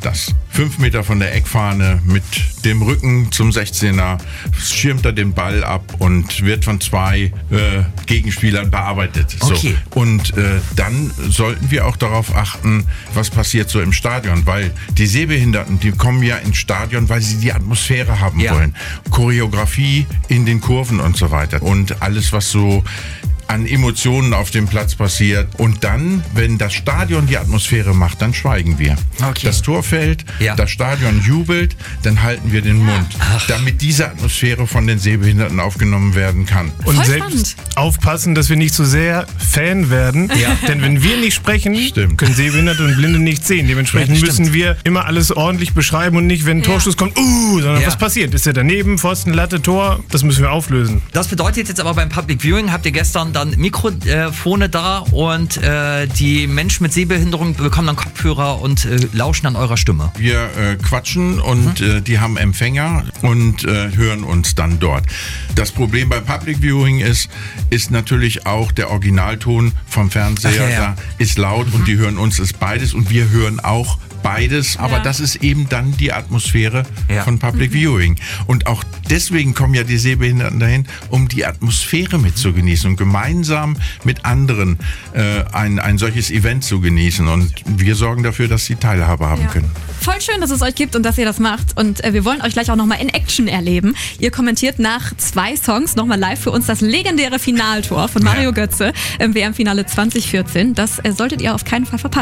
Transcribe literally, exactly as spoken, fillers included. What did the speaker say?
das. Fünf Meter von der Eckfahne mit dem Rücken zum sechzehner schirmt er den Ball ab und wird von zwei äh, Gegenspielern bearbeitet. Okay. So. Und äh, dann sollten wir auch darauf achten, was passiert so im Stadion, weil die Sehbehinderten, die kommen ja ins Stadion, weil sie die Atmosphäre haben Ja. wollen. Choreografie in den Kurven und so weiter und alles, was so an Emotionen auf dem Platz passiert. Und dann, wenn das Stadion die Atmosphäre macht, dann schweigen wir. Okay. Das Tor fällt, Ja. das Stadion jubelt, dann halten wir den Mund, damit diese Atmosphäre von den Sehbehinderten aufgenommen werden kann. Und Voll selbst spannend. aufpassen, dass wir nicht zu sehr Fan werden. Ja. Denn wenn wir nicht sprechen, Stimmt. können Sehbehinderte und Blinde nicht sehen. Dementsprechend Ja, das müssen stimmt. wir immer alles ordentlich beschreiben und nicht, wenn ein Ja. Torschuss kommt, uh, sondern Ja. was passiert? Ist er daneben, Pfosten, Latte, Tor? Das müssen wir auflösen. Das bedeutet jetzt aber beim Public Viewing habt ihr gestern dann Mikrofone da und äh, die Menschen mit Sehbehinderung bekommen dann Kopfhörer und äh, lauschen an eurer Stimme. Wir äh, quatschen und äh, die haben Empfänger und äh, hören uns dann dort. Das Problem beim Public Viewing ist, ist natürlich auch der Originalton vom Fernseher, Ach, ja, ja. da ist laut und die hören uns, ist beides und wir hören auch beides, aber Ja. das ist eben dann die Atmosphäre Ja. von Public Viewing. Und auch deswegen kommen ja die Sehbehinderten dahin, um die Atmosphäre mitzugenießen und gemeinsam mit anderen äh, ein, ein solches Event zu genießen. Und wir sorgen dafür, dass sie Teilhabe haben Ja. können. Voll schön, dass es euch gibt und dass ihr das macht. Und äh, wir wollen euch gleich auch nochmal in Action erleben. Ihr kommentiert nach zwei Songs nochmal live für uns das legendäre Finaltor von Mario Ja. Götze im W M-Finale zwanzig vierzehn. Das äh, solltet ihr auf keinen Fall verpassen.